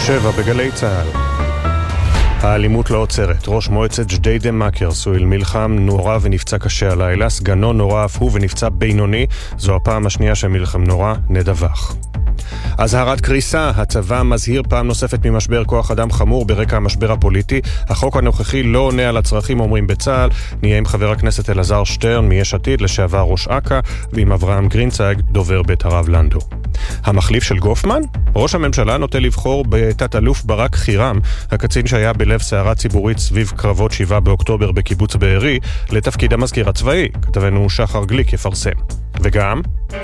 7 בגלי צהל. האלימות לא עוצרת. ראש מועצת ג'דיידה מכר, סוהיל מלחם, נורא ונפצע קשה הלילה. סגנו נורא אף הוא ונפצע בינוני. זו הפעם השנייה שמלחם נורא נדווח. אזהרת קריסה, הצבא מזהיר פעם נוספת ממשבר כוח אדם חמור ברקע המשבר הפוליטי. החוק הנוכחי לא עונה על הצרכים, אומרים בצה"ל. נהיה עם חבר הכנסת אלעזר שטרן מיש עתיד, לשעבר ראש אכ"א, ועם אברהם גרינצייג, דובר בית הרב לנדו. המחליף של גופמן? ראש הממשלה נוטה לבחור בתת אלוף ברק חירם, הקצין שהיה בלב סערה ציבורית סביב קרבות 7 באוקטובר בקיבוץ בארי, לתפקיד המזכיר הצבאי. כתבנו שחר גליק יפרסם. וגם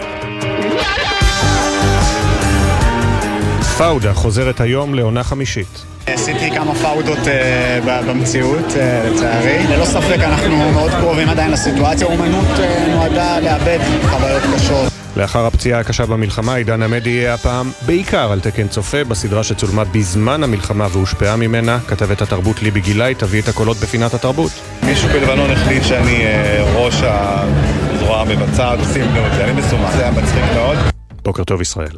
פאודה חוזרת היום לעונה חמישית. עשיתי כמה פאודות במציאות, לצערי. ללא ספק אנחנו מאוד קרובים עדיין לסיטואציה. אומנות נועדה לאבד חוויות קשות. לאחר הפציעה הקשה במלחמה, עידן עמדי יהיה הפעם בעיקר על תקן צופה בסדרה שצולמה בזמן המלחמה והושפעה ממנה. כתבת התרבות ליבי גילאי תביא את הקולות בפינת התרבות. מישהו בלבנון החליט שאני ראש הזרוע המבצעת, שימו את זה, אני מסומך. זה היה מצחיק מאוד. בוקר טוב ישראל.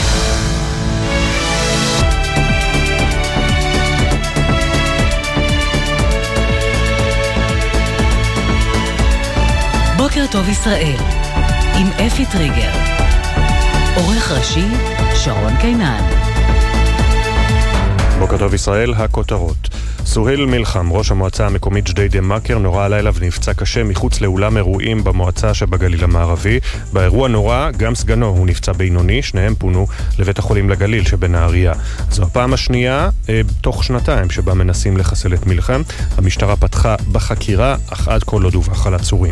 בוקר טוב ישראל, עם אפי טריגר. עורך ראשי, שרון קינן. בוקר טוב ישראל, הכותרות. סוהיל מלחם, ראש המועצה המקומית ג'דיידה מכר, נורא הלילה ונפצע קשה מחוץ לאולם אירועים במועצה שבגליל המערבי. באירוע נורא, גם סגנו הוא נפצע בינוני, שניהם פונו לבית החולים לגליל שבנהריה. זו הפעם השנייה תוך שנתיים שבה מנסים לחסל את מלחם. המשטרה פתחה בחקירה, אך עד כה לא דווח על עצורים.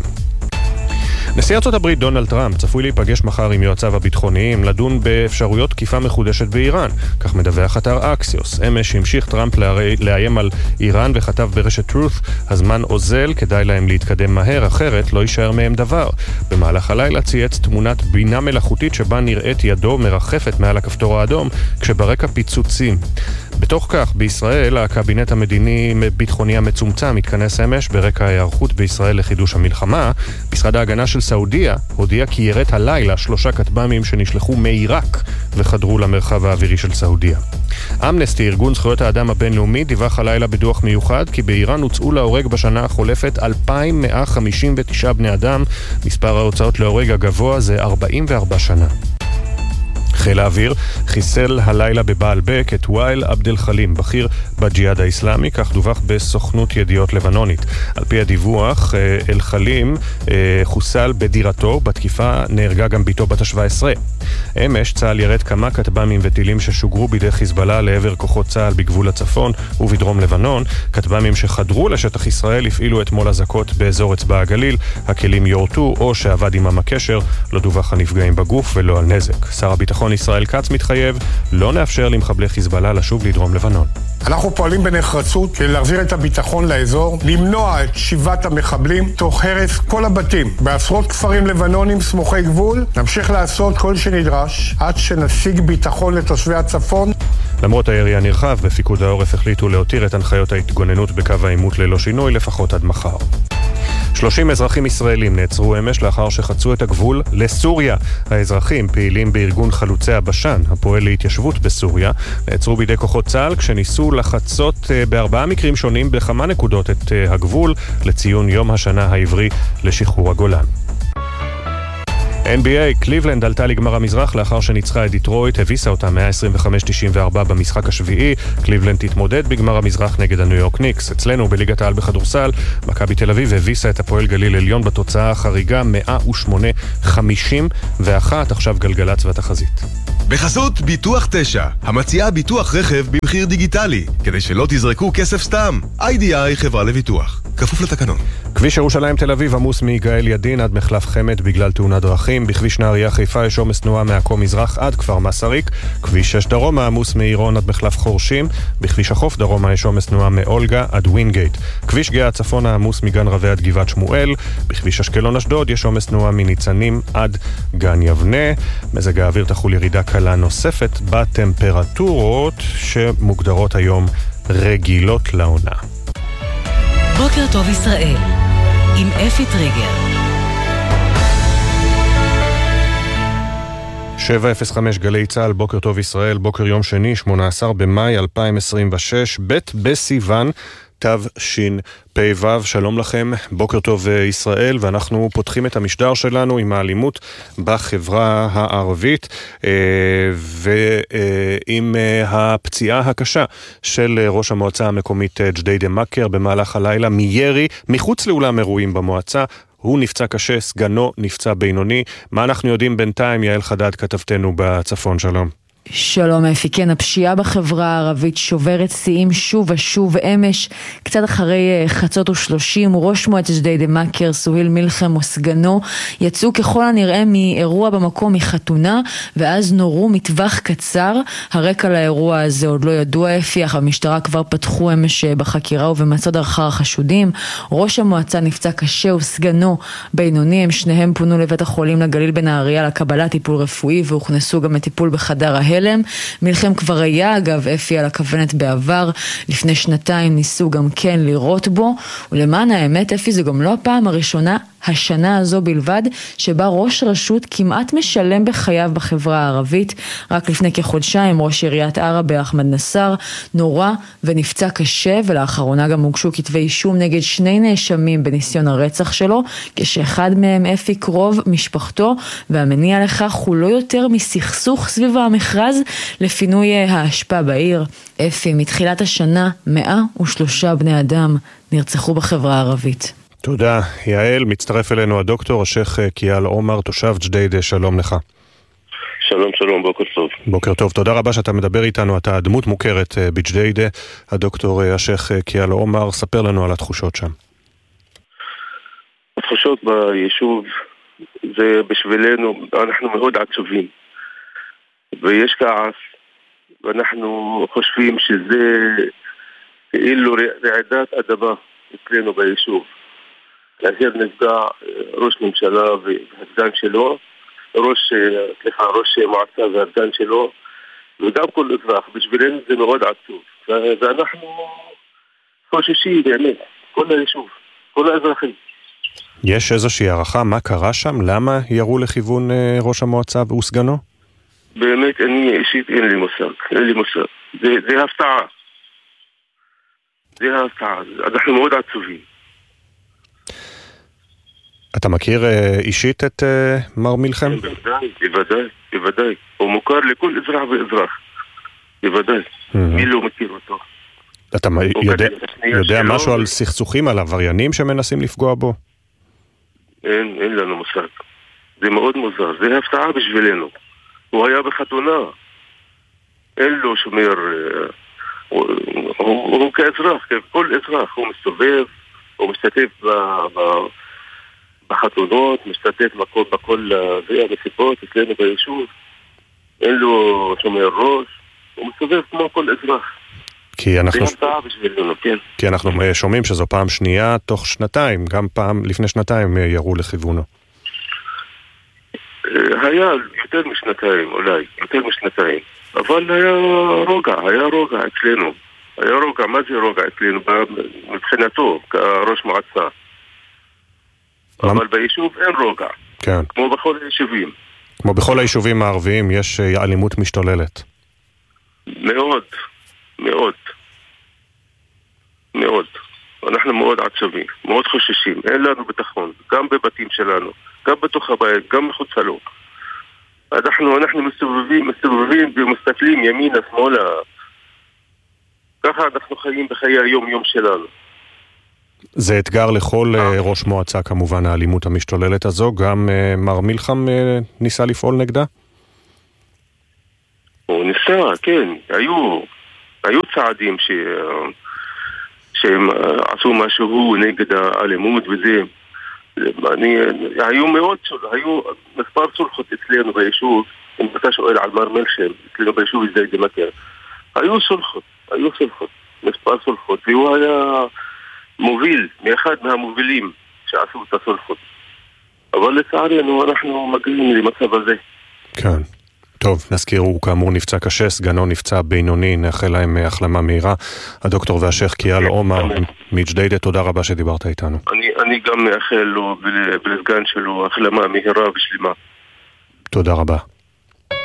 נשיא ארצות הברית דונלד טראמפ צפוי להיפגש מחר עם יועציו הביטחוניים לדון באפשרויות תקיפה מחודשת באיראן. כך מדווח אתר אקסיוס. אמש המשיך טראמפ לאיים על איראן וכתב ברשת טרות, הזמן אוזל, כדאי להם להתקדם מהר, אחרת לא יישאר מהם דבר. במהלך הלילה צייץ תמונת בינה מלאכותית שבה נראית ידו מרחפת מעל הכפתור האדום, כשברקע פיצוצים. בתוך כך, בישראל, הקבינט המדיני-ביטחוני המצומצם מתכנס אמש ברקע ההיערכות בישראל לחידוש המלחמה. משרד ההגנה של סעודיה הודיע כי ירט הלילה 3 כטב"מים שנשלחו מעיראק וחדרו למרחב האווירי של סעודיה. אמנסטי, ארגון זכויות האדם הבינלאומי, דיווח הלילה בדוח מיוחד כי באיראן הוצאו להורג בשנה החולפת 2,159 בני אדם. מספר ההוצאות להורג הגבוה זה 44 שנה. חיל האוויר חיסל הלילה בבעל בק את וואיל עבד אל חלים, בכיר בג'יהאד האסלאמי, כך דווח בסוכנות ידיעות לבנונית. על פי הדיווח, אל חלים חוסל בדירתו, בתקיפה נהרגה גם ביתו בת ה-17. אמש צה"ל ירד כמה כטב"מים וטילים ששוגרו בידי חיזבאללה לעבר כוחות צה"ל בגבול הצפון ובדרום לבנון. כטב"מים שחדרו לשטח ישראל הפעילו אתמול אזעקות באזור אצבע הגליל. הכלים יורטו או שעבד עמם הקשר. לא דווח על נפגעים בגוף ולא על נזק. שר הביטחון ישראל כץ מתחייב לא נאפשר למחבלי חיזבאללה לשוב לדרום לבנון. אנחנו פועלים בנחרצות כדי להחזיר את הביטחון לאזור, למנוע את שיבת המחבלים תוך הרס כל הבתים בעשרות כפרים לבנונים סמוכי גבול. נמשיך לעשות כל שנדרש עד שנשיג ביטחון לתושבי הצפון. למרות הירי הנרחב, בפיקוד העורף החליטו להותיר את הנחיות ההתגוננות בקו העימות ללא שינוי לפחות עד מחר. 30 אזרחים ישראלים נעצרו אמש לאחר שחצו את הגבול לסוריה. האזרחים, פעילים בארגון חלוצי הבשן, הפועל להתיישבות בסוריה, נעצרו בידי כוחות צה"ל כשניסו לחצות ב4 מקרים שונים בכמה נקודות את הגבול לציון יום השנה העברי לשחרור הגולן. NBA, קליבלנד עלתה לגמר המזרח לאחר שניצחה את דיטרויט, הביסה אותה 125-94 במשחק השביעי. קליבלנד תתמודד בגמר המזרח נגד הניו יורק ניקס. אצלנו בליגת העל בכדורסל, מכבי תל אביב הביסה את הפועל גליל עליון בתוצאה החריגה 108-51. עכשיו גלגלצ והתחזית. בחסות ביטוח 9, המציעה ביטוח רכב במחיר דיגיטלי, כדי שלא תזרקו כסף סתם. IDI חברה לביטוח, כפוף לתקנון. כביש ירושלים תל אביב עמוס מיגאל ידין עד מחלף חמד בגלל תאונת דרכים. בכביש נהריה חיפה יש עומס תנועה מעכו מזרח עד כפר מסריק. כביש 6 דרומה עמוס מעירון עד מחלף חורשים. בכביש החוף דרומה יש עומס תנועה מאולגה עד ווינגייט. כביש גאה צפונה עמוס מגן רבי עד גבעת שמואל. בכביש אשקלון אשדוד יש עומס תנועה מניצנים עד גן יבנה. מזג האוויר תחול ירידה קלה נוספת בטמפרטורות שמוגדרות היום רגילות לעונה. בוקר טוב ישראל עם אפי טריגר. 7:05 גלי צהל, בוקר טוב ישראל, בוקר יום שני, 18 במאי 2026, ב' בסיוון, תשפ"ו. שלום לכם, בוקר טוב ישראל, ואנחנו פותחים את המשדר שלנו עם האלימות בחברה הערבית ועם הפציעה הקשה של ראש המועצה המקומית ג'דיידה מכר במהלך הלילה מירי מחוץ לאולם אירועים במועצה. הוא נפצע קשה, סגנו נפצע בינוני. מה אנחנו יודעים בינתיים? יעל חדד כתבתנו בצפון, שלום. שלום אפי, כן, הפשיעה בחברה הערבית שוברת שיאים שוב ושוב. אמש, קצת אחרי 13:30, ראש מועצת ג'דיידה מכר, סוהיל מלחם וסגנו, יצאו ככל הנראה מאירוע במקום מחתונה, ואז נורו מטווח קצר. הרקע לאירוע הזה עוד לא ידוע אפי, אך המשטרה כבר פתחו אמש בחקירה ובמצוד אחר החשודים. ראש המועצה נפצע קשה וסגנו בינוני, הם שניהם פונו לבית החולים לגליל בנהריה לקבלת טיפול רפואי, והוכנסו גם לטיפול בחדר ההלם. מלחם כבר היה אגב אפי על הכוונת בעבר, לפני שנתיים ניסו גם כן לראות בו, ולמען האמת אפי זה גם לא הפעם הראשונה השנה הזו בלבד שבה ראש רשות כמעט משלם בחייו בחברה הערבית. רק לפני כחודשיים ראש עיריית עראבה אחמד נסר נורא ונפצע קשה, ולאחרונה גם הוגשו כתבי אישום נגד 2 נאשמים בניסיון הרצח שלו, כשאחד מהם אפי קרוב משפחתו, והמניע לכך הוא לא יותר מסכסוך סביב המכרז לפינוי האשפה בעיר. אפי, מתחילת השנה 103 בני אדם נרצחו בחברה הערבית. תודה, יעל. מצטרף אלינו הדוקטור השייח קיאל עומר, תושב ג'דיידה, שלום לך. שלום, שלום, בוקר טוב. בוקר טוב, תודה רבה שאתה מדבר איתנו, אתה דמות מוכרת בג'דיידה. הדוקטור השייח קיאל עומר, ספר לנו על התחושות שם. התחושות ביישוב, זה בשבילנו, אנחנו מאוד עצובים. ויש כעס, ואנחנו חושבים שזה כאילו רעידת אדמה אצלנו ביישוב. כאשר נפגע ראש ממשלה והסגן שלו, ראש מועצה והסגן שלו, וגם כל אזרח, בשבילנו זה מאוד עצוב. ואנחנו חוששים באמת, כל היישוב, כל האזרחים. יש איזושהי הערכה מה קרה שם? למה ירו לכיוון ראש המועצה וסגנו? באמת, אני אישית אין לי מושג. זה הפתעה. אנחנו מאוד עצובים. אתה מכיר אישית את מר מלחם? בוודאי. הוא מוכר לכל אזרח ואזרח. בוודאי. מי לא מכיר אותו? אתה יודע משהו על סכסוכים, על עבריינים שמנסים לפגוע בו? אין לנו מושג. זה מאוד מוזר. זה הפתעה בשבילנו. הוא היה בחתונה. אין לו שומר. הוא כאזרח, כל אזרח. הוא מסתובב, הוא משתתף בחתונות, משתתף בכל המסיבות אצלנו ביישוב. אין לו שומר ראש. הוא מסתובב כמו כל אזרח. כי אנחנו כן. שומעים שזו פעם שנייה תוך שנתיים, גם פעם לפני שנתיים ירו לכיוונו. היה יותר משנתיים, אולי, אבל היה רוגע אצלנו. מה זה רוגע אצלנו? מבחינתו, כראש מועצה. אבל ביישוב אין רוגע. כן. כמו בכל היישובים. כמו בכל היישובים הערביים יש אלימות משתוללת. מאוד. אנחנו מאוד עצובים, מאוד חוששים. אין לנו ביטחון, גם בבתים שלנו, גם בתוך הבית, גם מחוצה לו. אנחנו מסתובבים ומסתכלים ימינה, שמאלה. ככה אנחנו חיים בחיי היום-יום שלנו. זה אתגר לכל ראש מועצה כמובן, האלימות המשתוללת הזו. גם מר מלחם ניסה לפעול נגדה? הוא ניסה, כן. היו צעדים שהם עשו משהו נגד האלימות וזה. היו מספר סולחות אצלנו ביישוב. אם אתה שואל על מר מלחם, אצלנו ביישוב ג'דיידה מכר, היו סולחות, מספר סולחות, והוא היה מוביל, מאחד מהמובילים שעשו את הסולחות. אבל לצערנו אנחנו מגיעים למצב הזה. כן. טוב, נזכיר, הוא כאמור נפצע קשה, סגנו נפצע בינוני, נאחל להם החלמה מהירה. הדוקטור והשייח קיאל עומר מג'דיידה, תודה רבה שדיברת איתנו. אני גם מאחל לו ולסגן שלו החלמה מהירה ושלימה. תודה רבה.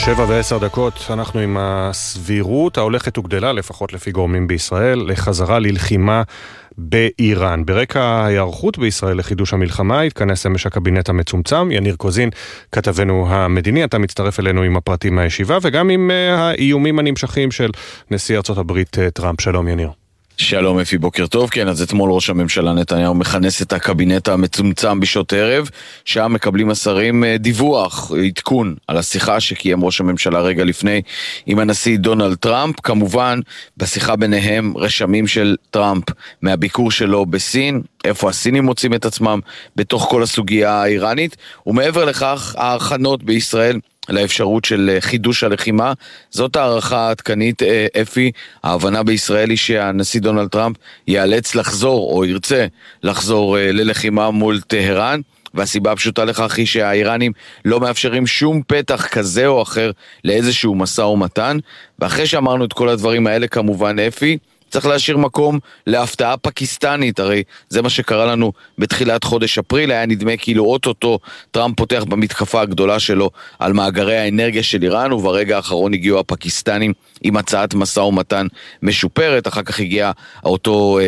7:10, אנחנו עם הסבירות ההולכת וגדלה, לפחות לפי גורמים בישראל, לחזרה ללחימה באיראן. ברקע ההיערכות בישראל לחידוש המלחמה התכנס אמש הקבינט המצומצם. יניר קוזין, כתבנו המדיני, אתה מצטרף אלינו עם הפרטים מהישיבה וגם עם האיומים הנמשכים של נשיא ארצות הברית טראמפ. שלום יניר. שלום אפי, בוקר טוב. כן, אז אתמול ראש הממשלה נתניהו מכנס את הקבינט המצומצם בשעות ערב, שם מקבלים השרים דיווח, עדכון על השיחה שקיים ראש הממשלה רגע לפני עם הנשיא דונלד טראמפ. כמובן, בשיחה ביניהם רשמים של טראמפ מהביקור שלו בסין, איפה הסינים מוצאים את עצמם בתוך כל הסוגיה האיראנית, ומעבר לכך ההכנות בישראל לאפשרות של חידוש הלחימה. זאת הערכה העדכנית אפי. ההבנה בישראל היא שהנשיא דונלד טראמפ ייאלץ לחזור או ירצה לחזור ללחימה מול טהרן, והסיבה הפשוטה לכך היא שהאיראנים לא מאפשרים שום פתח כזה או אחר לאיזשהו משא ומתן. ואחרי שאמרנו את כל הדברים האלה, כמובן אפי, צריך להשאיר מקום להפתעה פקיסטנית. הרי זה מה שקרה לנו בתחילת חודש אפריל. היה נדמה כאילו אוטוטו טראמפ פותח במתקפה הגדולה שלו על מאגרי האנרגיה של איראן, וברגע האחרון הגיעו הפקיסטנים עם הצעת משא ומתן משופרת. אחר כך הגיע אותו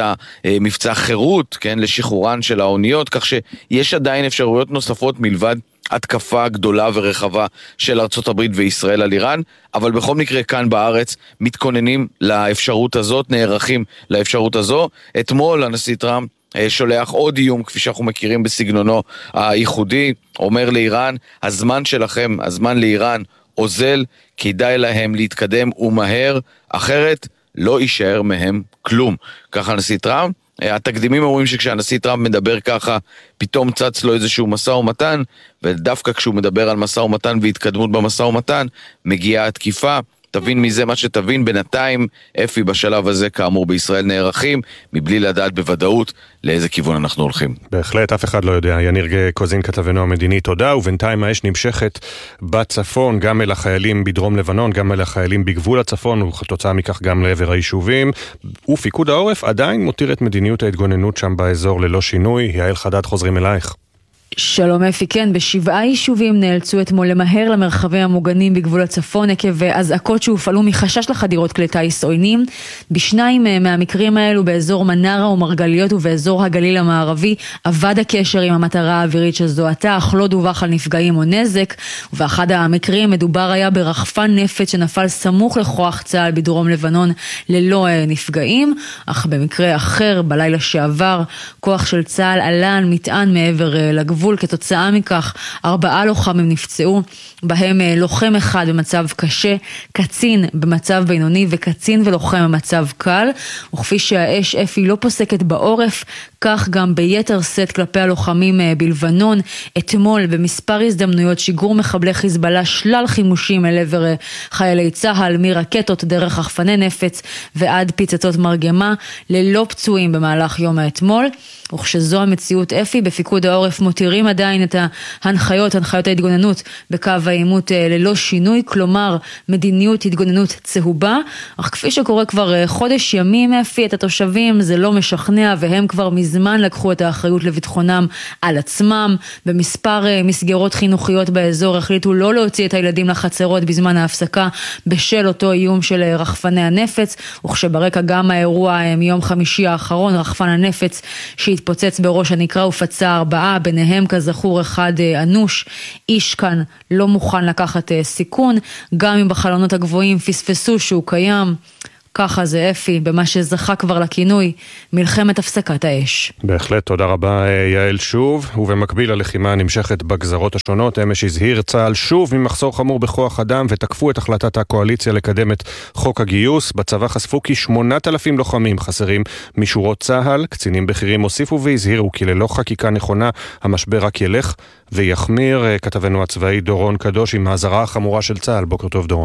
מבצע חירות, כן, לשחרורן של האוניות, כך שיש עדיין אפשרויות נוספות מלבד התקפה גדולה ורחבה של ארצות הברית וישראל על איראן. אבל בכל מקרה כאן בארץ מתכוננים לאפשרות הזאת, נערכים לאפשרות הזו. אתמול הנשיא טראמפ שולח עוד איום, כפי שאנחנו מכירים בסגנונו הייחודי, אומר לאיראן, הזמן שלכם, הזמן לאיראן אוזל, כדאי להם להתקדם ומהר, אחרת לא יישאר מהם כלום. ככה הנשיא טראמפ. התקדימים אומרים שכשהנשיא טראמפ מדבר ככה, פתאום צץ לו איזשהו משא ומתן, ודווקא כשהוא מדבר על משא ומתן והתקדמות במשא ומתן, מגיעה התקיפה. תבין מזה מה שתבין. בינתיים אפי בשלב הזה כאמור בישראל נערכים מבלי לדעת בוודאות לאיזה כיוון אנחנו הולכים. בהחלט, אף אחד לא יודע. יניר קוזין, כתבנו המדיני, תודה. ובינתיים האש נמשכת בצפון, גם אל החיילים בדרום לבנון, גם אל החיילים בגבול הצפון, וכתוצאה מכך גם לעבר היישובים. ופיקוד העורף עדיין מותיר את מדיניות ההתגוננות שם באזור ללא שינוי. יעל חדד, חוזרים אלייך. שלום אפי, כן, ב7 יישובים נאלצו אתמול למהר למרחבים המוגנים בגבול הצפון עקב אזעקות שהופעלו מחשש לחדירות כלי טיס עוינים. בשניים מהמקרים האלו, באזור מנרה ומרגליות ובאזור הגליל המערבי, עבד הקשר עם המטרה האווירית שזוהתה, אך לא דווח על נפגעים או נזק. ובאחד המקרים מדובר היה ברחפן נפץ שנפל סמוך לכוח צה"ל בדרום לבנון ללא נפגעים. אך במקרה אחר, בלילה שעבר, כוח של צה"ל עלה על מטען מעבר לגבול. כתוצאה מכך 4 לוחמים נפצעו, בהם לוחם אחד במצב קשה, קצין במצב בינוני וקצין ולוחם במצב קל. וכפי שהאש אפי לא פוסקת בעורף, כך גם ביתר סט כלפי הלוחמים בלבנון. אתמול במספר הזדמנויות שיגור מחבלי חיזבאללה שלל חימושים אל עבר חיילי צה"ל, מרקטות דרך רחפני נפץ ועד פיצצות מרגמה, ללא פצועים במהלך יום האתמול. וכשזו המציאות אפי, בפיקוד העורף מותירים עדיין את הנחיות ההתגוננות בקו העימות ללא שינוי, כלומר מדיניות התגוננות צהובה. אך כפי שקורה כבר חודש ימים אפי, את התושבים זה לא משכנע, והם כבר מזמן לקחו את האחריות לביטחונם על עצמם. במספר מסגרות חינוכיות באזור החליטו לא להוציא את הילדים לחצרות בזמן ההפסקה בשל אותו איום של רחפני הנפץ. וכשברקע גם האירוע מיום חמישי האחרון, רחפן הנפץ שהתפוצץ בראש הנקרה ופצע 4, ביניהם כזכור אחד אנוש. איש כאן לא מוכן לקחת סיכון, גם אם בחלונות הגבוהים פספסו שהוא קיים. ככה זה אפי, במה שזכה כבר לכינוי מלחמת הפסקת האש. בהחלט, תודה רבה יעל שוב. ובמקביל הלחימה נמשכת בגזרות השונות. אמש הזהיר צה"ל שוב ממחסור חמור בכוח אדם, ותקפו את החלטת הקואליציה לקדם את חוק הגיוס. בצבא חשפו כי 8,000 לוחמים חסרים משורות צה"ל. קצינים בכירים הוסיפו והזהירו כי ללא חקיקה נכונה המשבר רק ילך ויחמיר. כתבנו הצבאי דורון קדוש עם ההזהרה החמורה של צה"ל. בוקר טוב דורון.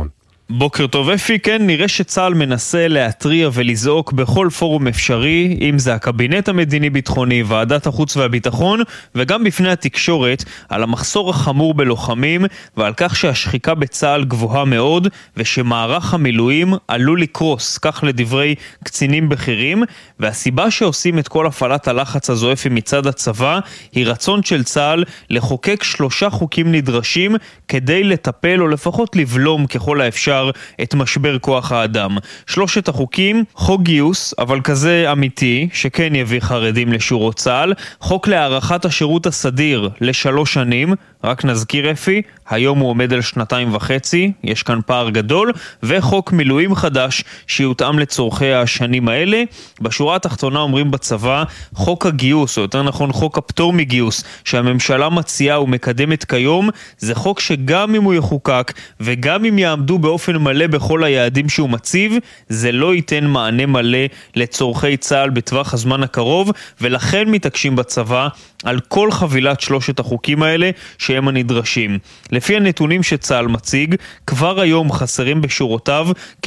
בוקר טוב אפי, כן, נראה שצה"ל מנסה להטריע ולזעוק בכל פורום אפשרי, אם זה הקבינט המדיני-ביטחוני, ועדת החוץ והביטחון, וגם בפני התקשורת, על המחסור החמור בלוחמים, ועל כך שהשחיקה בצה"ל גבוהה מאוד, ושמערך המילואים עלול לקרוס, כך לדברי קצינים בכירים, והסיבה שעושים את כל הפעלת הלחץ הזו אפי מצד הצבא, היא רצון של צה"ל לחוקק 3 חוקים נדרשים, כדי לטפל או לפחות לבלום ככל האפשר את משבר כוח האדם. 3 החוקים, חוק גיוס, אבל כזה אמיתי, שכן יביא חרדים לשורות צה"ל, חוק להארכת השירות הסדיר ל3 שנים, רק נזכיר אפי, היום הוא עומד על 2.5, יש כאן פער גדול, וחוק מילואים חדש שיותאם לצורכי השנים האלה. בשורה התחתונה אומרים בצבא, חוק הגיוס, או יותר נכון חוק הפטור מגיוס, שהממשלה מציעה ומקדמת כיום, זה חוק שגם אם הוא יחוקק, וגם אם יעמדו באופן מלא בכל היעדים שהוא מציב, זה לא ייתן מענה מלא לצורכי צה"ל בטווח הזמן הקרוב, ולכן מתעקשים בצבא על כל חבילת 3 החוקים האלה שהם הנדרשים. לפי הנתונים שצה"ל מציג, כבר היום חסרים בשורותיו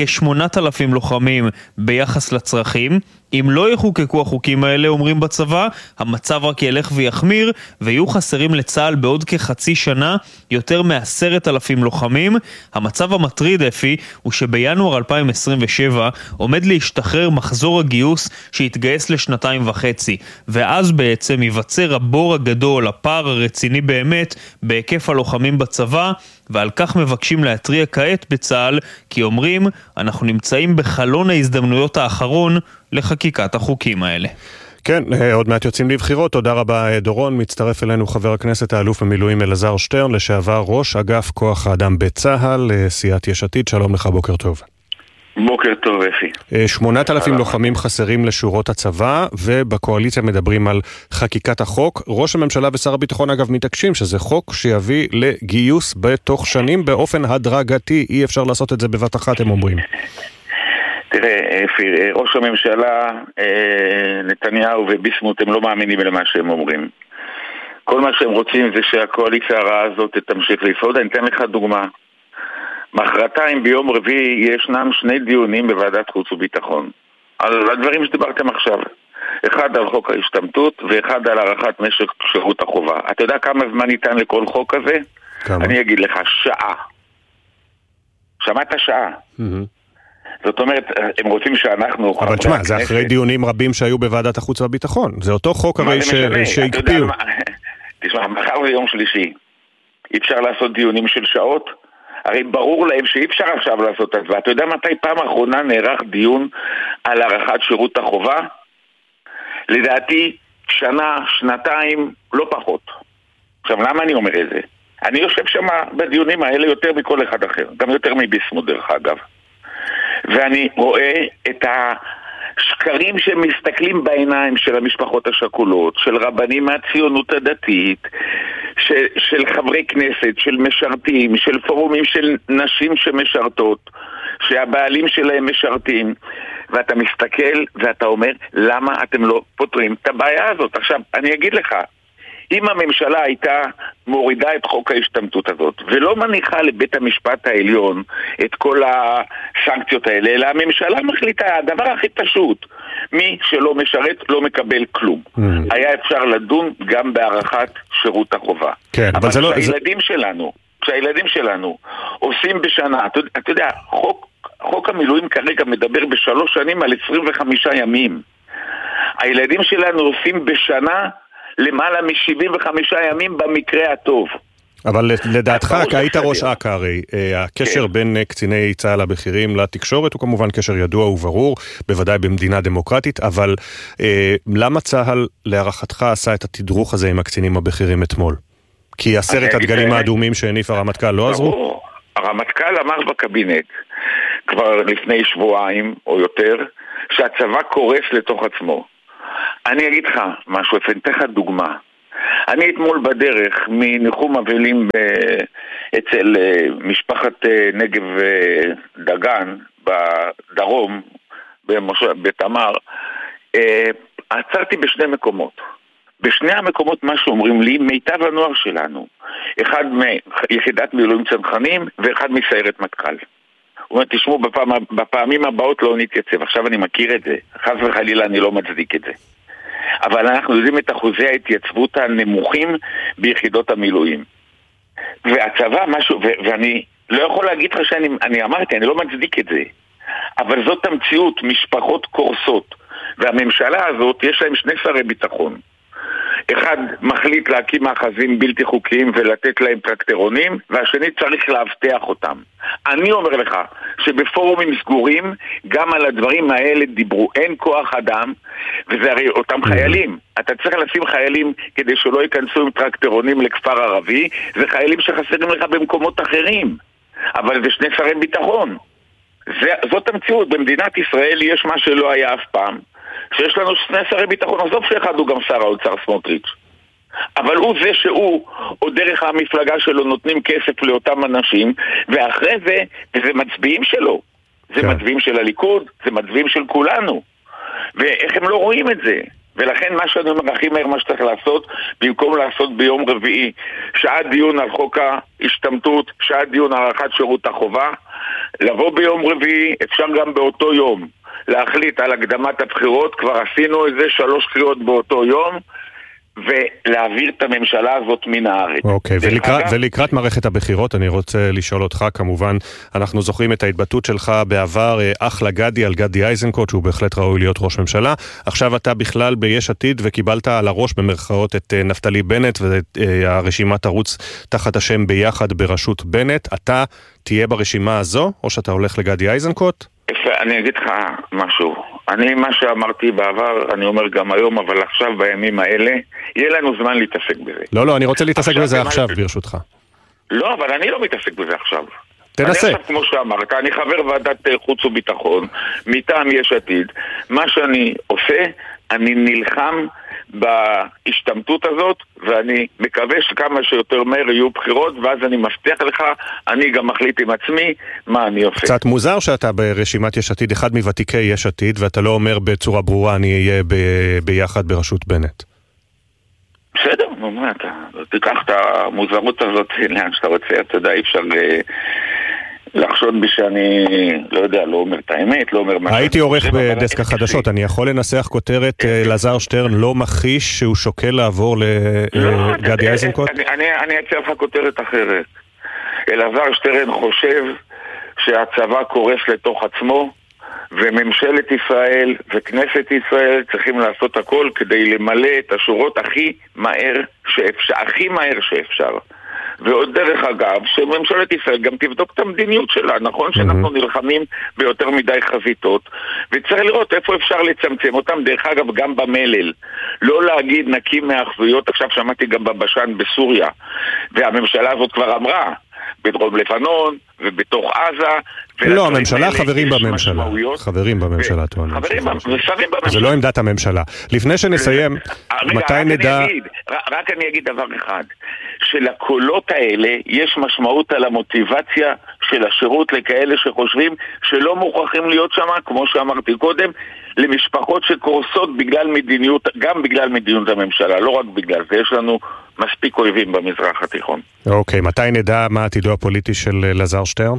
כ8,000 לוחמים ביחס לצרכים. אם לא יחוקקו החוקים האלה, אומרים בצבא, המצב רק ילך ויחמיר, ויהיו חסרים לצה"ל בעוד כחצי שנה יותר מ10,000 לוחמים. המצב המטריד אפי הוא שבינואר 2027 עומד להשתחרר מחזור הגיוס שהתגייס ל2.5, ואז בעצם ייווצר הבור הגדול, הפער הרציני באמת בהיקף הלוחמים בצבא, ועל כך מבקשים להטריע כעת בצה"ל, כי אומרים, אנחנו נמצאים בחלון ההזדמנויות האחרון לחקיקת החוקים האלה. כן, עוד מעט יוצאים לבחירות. תודה רבה דורון. מצטרף אלינו חבר הכנסת האלוף במילואים אלעזר שטרן, לשעבר ראש אגף כוח האדם בצה"ל, סיעת יש עתיד. שלום לך, בוקר טוב. בוקר טוב אפי. 8,000 לוחמים חסרים לשורות הצבא, ובקואליציה מדברים על חקיקת החוק. ראש הממשלה ושר הביטחון אגב מתעקשים שזה חוק שיביא לגיוס בתוך שנים באופן הדרגתי. אי אפשר לעשות את זה בבת אחת, הם אומרים. תראה אפי, ראש הממשלה נתניהו וביסמוט הם לא מאמינים למה שהם אומרים. כל מה שהם רוצים זה שהקואליציה הרעה הזאת תמשיך לפעול. אני אתן לך דוגמה. מחרתיים ביום רביעי ישנם 2 דיונים בוועדת חוץ וביטחון על הדברים שדיברתם עכשיו. אחד על חוק ההשתמטות ואחד על הארכת משך שירות החובה. אתה יודע כמה זמן ניתן לכל חוק הזה? כמה? אני אגיד לך, שעה. שמעת שעה? זאת אומרת, הם רוצים שאנחנו... אבל תשמע, זה אחרי דיונים רבים שהיו בוועדת החוץ והביטחון. זה אותו חוק הרי שהקפיאו. תשמע, מחר ויום שלישי אפשר לעשות דיונים של שעות? הרי ברור להם שאי אפשר עכשיו לעשות את זה. אתה יודע מתי פעם האחרונה נערך דיון על הארכת שירות החובה? לדעתי, 1-2 שנים, לא פחות. עכשיו, למה אני אומר את זה? אני יושב שם בדיונים האלה יותר מכל אחד אחר. גם יותר מביסמוט דרך אגב. ואני רואה את השקרים שמסתכלים בעיניים של המשפחות השכולות, של רבנים מהציונות הדתית, של חברי כנסת, של משרתים, של פורומים של נשים שמשרתות, שהבעלים שלהם משרתים, ואתה מסתכל ואתה אומר, למה אתם לא פותרים את הבעיה הזאת? עכשיו, אני אגיד לך, אם הממשלה הייתה מורידה את חוק ההשתמטות הזאת ולא מניחה לבית המשפט העליון את כל הסנקציות האלה, אלא הממשלה מחליטה, הדבר הכי פשוט, מי שלא משרת לא מקבל כלום. היה אפשר לדון גם בהארכת שירות החובה. כן, אבל כשהילדים שלנו עושים בשנה, אתה יודע, חוק המילואים כרגע מדבר ב3 שנים על 25 ימים. הילדים שלנו עושים בשנה למעלה מ75 ימים במקרה הטוב. אבל לדעתך, כי היית ראש אכ"א הרי, הקשר בין קציני צה"ל הבכירים לתקשורת הוא כמובן קשר ידוע וברור, בוודאי במדינה דמוקרטית, אבל למה צה"ל להערכתך עשה את התדרוך הזה עם הקצינים הבכירים אתמול? כי 10 הדגלים האדומים שהניף הרמטכ"ל לא עזרו? הרמטכ"ל אמר בקבינט כבר לפני שבועיים או יותר שהצבא קורס לתוך עצמו. אני אגיד לך משהו, אתן לך דוגמה. אני אתמול בדרך מניחום אבלים אצל משפחת נגב דגן בדרום, בתמר, עצרתי ב2 מקומות. בשני המקומות מה שאומרים לי, מיטב הנוער שלנו, אחד מיחידת מילואים צנחנים ואחד מסיירת מטכ"ל. הוא אומר, תשמעו, בפעמים הבאות לא נתייצב. עכשיו אני מכיר את זה, חס וחלילה אני לא מצדיק את זה. אבל אנחנו יודעים את אחוזי ההתייצבות הנמוכים ביחידות המילואים. והצבא משהו, ואני לא יכול להגיד לך שאני אמרתי, אני לא מצדיק את זה. אבל זאת המציאות, משפחות קורסות. והממשלה הזאת, יש להם שני שרי ביטחון. אחד מחליט להקים מאחזים בלתי חוקיים ולתת להם טרקטרונים, והשני צריך להבטח אותם. אני אומר לך שבפורומים סגורים גם על הדברים האלה דיברו. אין כוח אדם, וזה הרי אותם חיילים. אתה צריך לשים חיילים כדי שלא ייכנסו עם טרקטרונים לכפר ערבי, זה חיילים שחסרים לך במקומות אחרים. אבל זה שני שרי ביטחון. זאת המציאות. במדינת ישראל יש מה שלא היה אף פעם. שיש לנו שני שרי ביטחון, עזוב שאחד הוא גם שר האוצר סמוטריץ'. אבל הוא זה שהוא, או דרך המפלגה שלו, נותנים כסף לאותם אנשים, ואחרי זה, זה מצביעים שלו. זה מצביעים של הליכוד, זה מצביעים של כולנו. ואיך הם לא רואים את זה? ולכן מה שאני אומר הכי מהר מה שצריך לעשות, במקום לעשות ביום רביעי, שעה דיון על חוק ההשתמטות, שעה דיון על הארכת שירות החובה, לבוא ביום רביעי, אפשר גם באותו יום. להחליט על הקדמת הבחירות, כבר עשינו את זה 3 קריאות באותו יום, ולהעביר את הממשלה הזאת מן הארץ. אוקיי, ולקראת מערכת הבחירות, אני רוצה לשאול אותך, כמובן, אנחנו זוכרים את ההתבטאות שלך בעבר, אחלה גדי על גדי איזנקוט, שהוא בהחלט ראוי להיות ראש ממשלה. עכשיו אתה בכלל ביש עתיד, וקיבלת על הראש במרכאות את נפתלי בנט, והרשימה תרוץ תחת השם ביחד בראשות בנט. אתה תהיה ברשימה הזו, או שאתה הולך לגדי איזנקוט? אני אגיד לך משהו. מה שאמרתי בעבר, אני אומר גם היום, אבל עכשיו בימים האלה, יהיה לנו זמן להתעסק בזה. לא, אני רוצה להתעסק בזה עכשיו, ברשותך. לא, אבל אני לא מתעסק בזה עכשיו. תנסה. אני עכשיו, כמו שאמרת, אני חבר ועדת חוץ וביטחון, מטעם יש עתיד. מה שאני עושה, אני נלחם בהשתמטות הזאת, ואני מקווה שכמה שיותר מהר יהיו בחירות, ואז אני מבטיח לך, אני גם מחליט עם עצמי מה אני עושה. קצת מוזר שאתה ברשימת יש עתיד, אחד מוותיקי יש עתיד, ואתה לא אומר בצורה ברורה, אני אהיה ביחד בראשות בנט. בסדר, מה אתה תיקח את המוזרות הזאת לאן שאתה רוצה, אתה יודע, אי אפשר לחשוד בי שאני, לא יודע, לא אומר את האמת, לא אומר מה... הייתי עורך בדסק החדשות, אני יכול לנסח כותרת אלעזר שטרן לא מכחיש שהוא שוקל לעבור לגדי איזנקוט? אני אציע לך כותרת אחרת. אלעזר שטרן חושב שהצבא קורס לתוך עצמו, וממשלת ישראל וכנסת ישראל צריכים לעשות הכל כדי למלא את השורות הכי מהר שאפשר. ועוד דרך אגב, שממשלת ישראל גם תבדוק את המדיניות שלה. נכון שאנחנו נלחמים ביותר מדי חזיתות, וצריך לראות איפה אפשר לצמצם אותם. דרך אגב, גם במלל. לא להגיד נקים מאחזויות. עכשיו שמעתי גם בבשן בסוריה, והממשלה הזאת כבר אמרה, בדרום לבנון ובתוך עזה. לא, הממשלה חברים בממשלה. חברים בממשלה, זה לא עמדת הממשלה. לפני שנסיים, מתי נדע... רק אני אגיד דבר אחד, שלקולות האלה יש משמעות על המוטיבציה של השירות לכאלה שחושבים שלא מוכרחים להיות שם, כמו שאמרתי קודם, למשפחות שקורסות בגלל מדיניות, גם בגלל מדיניות הממשלה, לא רק בגלל זה. יש לנו מספיק אויבים במזרח התיכון. אוקיי, מתי נדע מה העתידו הפוליטי של אלעזר שטרן?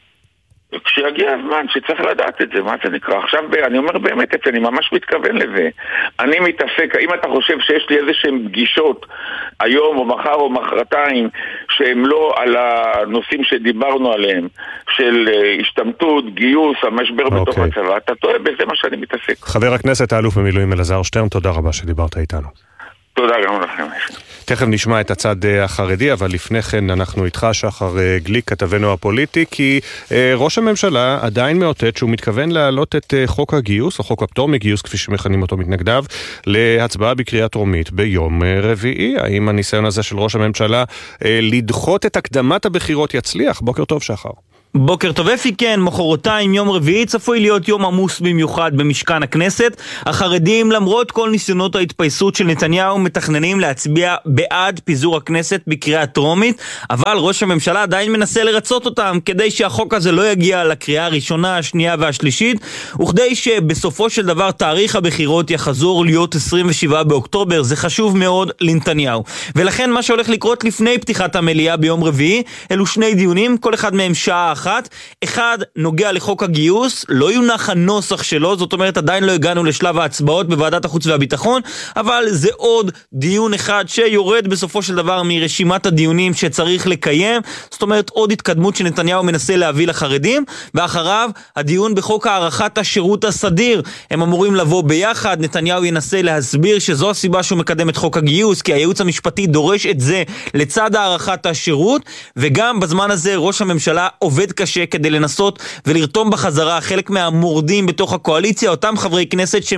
כשיגיע הזמן שצריך לדעת את זה, מה זה נקרא? עכשיו אני אומר באמת, אני ממש מתכוון לזה. אני מתעסק, אם אתה חושב שיש לי איזשהם פגישות היום או מחר או מחרתיים שהם לא על הנושאים שדיברנו עליהם, של השתמטות, גיוס, המשבר בתוך הצבא, אתה טועה בזה מה שאני מתעסק. חבר הכנסת האלוף במילואים אלעזר שטרן, תודה רבה שדיברת איתנו. תודה גם לכם. תכף נשמע את הצד החרדי, אבל לפני כן אנחנו איתך, שחר גליק, כתבנו הפוליטי, כי ראש הממשלה עדיין מאותת שהוא מתכוון להעלות את חוק הגיוס, או חוק הפטור מגיוס, כפי שמכנים אותו מתנגדיו, להצבעה בקריאה טרומית ביום רביעי. האם הניסיון הזה של ראש הממשלה לדחות את הקדמת הבחירות יצליח? בוקר טוב, שחר. בוקר טוב, אפי. כן, מחרתיים יום רביעי צפוי להיות יום עמוס במיוחד במשכן הכנסת. החרדים, למרות כל ניסיונות ההתפייסות של נתניהו, מתכננים להצביע בעד פיזור הכנסת בקריאה טרומית, אבל ראש הממשלה עדיין מנסה לרצות אותם כדי שהחוק הזה לא יגיע לקריאה הראשונה, השנייה והשלישית, וכדי שבסופו של דבר תאריך הבחירות יחזור להיות 27 באוקטובר. זה חשוב מאוד לנתניהו. ולכן מה שהולך לקרות לפני פתיחת המליאה ביום רביעי, אלו שני דיונים, כל אחד מהם שעה אחת. אחד נוגע לחוק הגיוס, לא יונח הנוסח שלו, זאת אומרת עדיין לא הגענו לשלב ההצבעות בוועדת החוץ והביטחון, אבל זה עוד דיון אחד שיורד בסופו של דבר מרשימת הדיונים שצריך לקיים, זאת אומרת עוד התקדמות שנתניהו מנסה להביא לחרדים, ואחריו הדיון בחוק הערכת השירות הסדיר. הם אמורים לבוא ביחד, נתניהו ינסה להסביר שזו הסיבה שהוא מקדם את חוק הגיוס, כי הייעוץ המשפטי דורש את זה לצד הערכת השירות, וגם בזמן הזה ראש הממשלה עובד קשה כדי לנסות ולרתום בחזרה חלק מהמורדים בתוך הקואליציה, אותם חברי כנסת